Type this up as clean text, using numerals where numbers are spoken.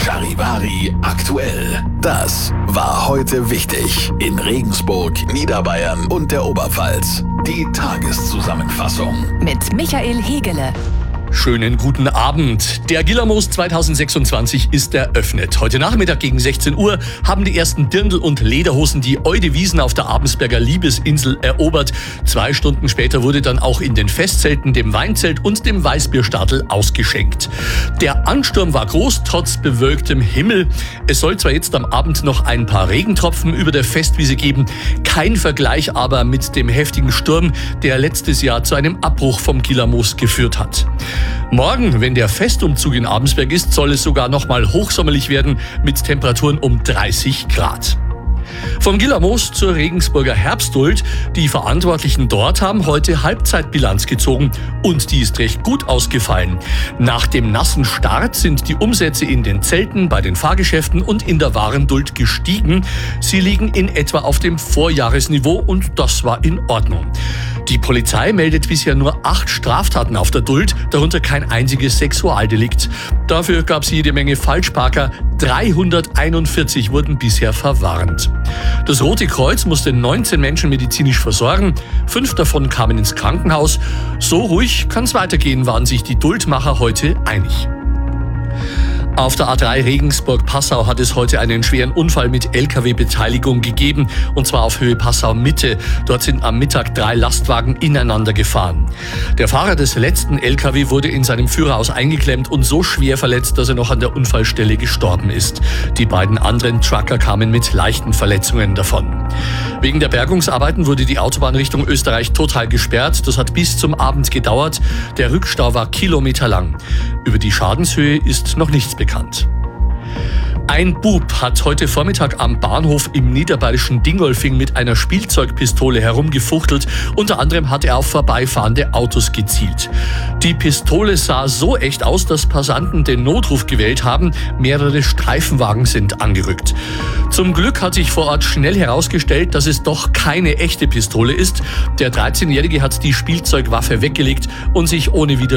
Charivari aktuell. Das war heute wichtig in Regensburg, Niederbayern und der Oberpfalz. Die Tageszusammenfassung mit Michael Hegele. Schönen guten Abend. Der Gillermoos 2026 ist eröffnet. Heute Nachmittag gegen 16 Uhr haben die ersten Dirndl- und Lederhosen die Eude-Wiesen auf der Abensberger Liebesinsel erobert. 2 Stunden später wurde dann auch in den Festzelten, dem Weinzelt und dem Weißbierstadel ausgeschenkt. Der Ansturm war groß, trotz bewölktem Himmel. Es soll zwar jetzt am Abend noch ein paar Regentropfen über der Festwiese geben, kein Vergleich aber mit dem heftigen Sturm, der letztes Jahr zu einem Abbruch vom Gillermoos geführt hat. Morgen, wenn der Festumzug in Abensberg ist, soll es sogar noch mal hochsommerlich werden mit Temperaturen um 30 Grad. Vom Gillermoos zur Regensburger Herbstduld. Die Verantwortlichen dort haben heute Halbzeitbilanz gezogen und die ist recht gut ausgefallen. Nach dem nassen Start sind die Umsätze in den Zelten, bei den Fahrgeschäften und in der Warenduld gestiegen. Sie liegen in etwa auf dem Vorjahresniveau und das war in Ordnung. Die Polizei meldet bisher nur 8 Straftaten auf der Duld, darunter kein einziges Sexualdelikt. Dafür gab es jede Menge Falschparker. 341 wurden bisher verwarnt. Das Rote Kreuz musste 19 Menschen medizinisch versorgen. 5 davon kamen ins Krankenhaus. So ruhig kann es weitergehen, waren sich die Duldmacher heute einig. Auf der A3 Regensburg-Passau hat es heute einen schweren Unfall mit LKW-Beteiligung gegeben, und zwar auf Höhe Passau-Mitte. Dort sind am Mittag 3 Lastwagen ineinander gefahren. Der Fahrer des letzten LKW wurde in seinem Führerhaus eingeklemmt und so schwer verletzt, dass er noch an der Unfallstelle gestorben ist. Die beiden anderen Trucker kamen mit leichten Verletzungen davon. Wegen der Bergungsarbeiten wurde die Autobahn Richtung Österreich total gesperrt. Das hat bis zum Abend gedauert. Der Rückstau war kilometerlang. Über die Schadenshöhe ist noch nichts bekannt. Ein Bub hat heute Vormittag am Bahnhof im niederbayerischen Dingolfing mit einer Spielzeugpistole herumgefuchtelt. Unter anderem hat er auf vorbeifahrende Autos gezielt. Die Pistole sah so echt aus, dass Passanten den Notruf gewählt haben. Mehrere Streifenwagen sind angerückt. Zum Glück hat sich vor Ort schnell herausgestellt, dass es doch keine echte Pistole ist. Der 13-Jährige hat die Spielzeugwaffe weggelegt und sich ohne Widerstand